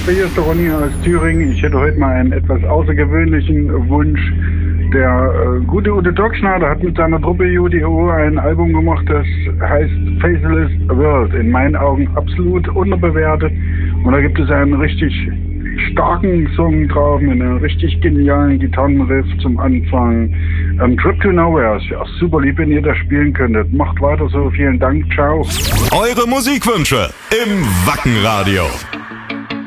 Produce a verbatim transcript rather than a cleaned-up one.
hier ist der Ronny aus Thüringen. Ich hätte heute mal einen etwas außergewöhnlichen Wunsch. Der äh, gute Udo Dockschneider hat mit seiner Truppe U D O ein Album gemacht, das heißt Faceless World. In meinen Augen absolut unterbewertet. Und da gibt es einen richtig starken Song drauf mit einem richtig genialen Gitarrenriff zum Anfang. Ähm, Trip to Nowhere. Es wäre super lieb, wenn ihr das spielen könntet. Macht weiter so. Vielen Dank. Ciao. Eure Musikwünsche im Wackenradio.